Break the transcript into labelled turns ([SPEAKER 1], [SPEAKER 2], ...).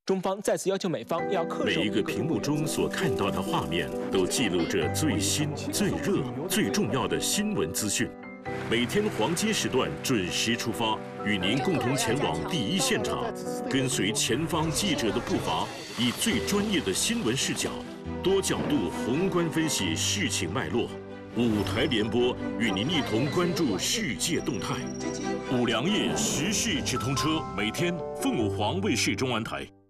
[SPEAKER 1] 中方再次要求美方要恪守
[SPEAKER 2] 每一个屏幕中所看到的画面，都记录着最新、最热、最重要的新闻资讯。每天黄金时段准时出发，与您共同前往第一现场，跟随前方记者的步伐，以最专业的新闻视角，多角度宏观分析事情脉络。5台联播与您一同关注世界动态。5粮液时事直通车，每天凤凰卫视中文台。